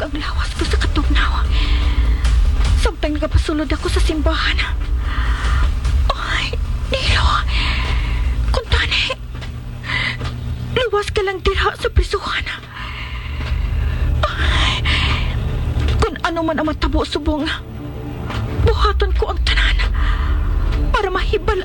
ang lawas ko sa katugnaw. Samtang nagapasulod ako sa simbahan. Ay, Nilo, kung tani, luwas ka lang diha sa prisuhan. Ay, kung ano man ang matabo subong, buhaton ko ang tanan para mahibal